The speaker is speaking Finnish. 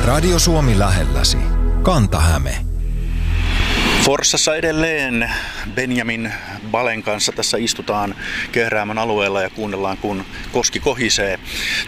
Radio Suomi lähelläsi. Kanta-Häme. Forssassa edelleen Benjamin Balen kanssa tässä istutaan Kehräämön alueella ja kuunnellaan, kun koski kohisee.